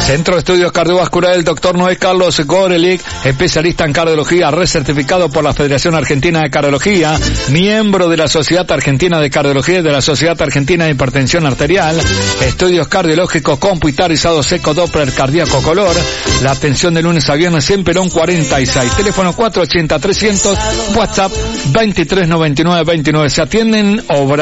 Centro de Estudios Cardiovasculares del Dr. Noé Carlos Gorelick, especialista en cardiología, recertificado por la Federación Argentina de Cardiología, miembro de la Sociedad Argentina de Cardiología y de la Sociedad Argentina de Hipertensión Arterial, estudios cardiológicos computarizados, eco Doppler cardíaco color, la atención de lunes a viernes en Perón 46, teléfono 480-300, WhatsApp 2399-29, se atienden obras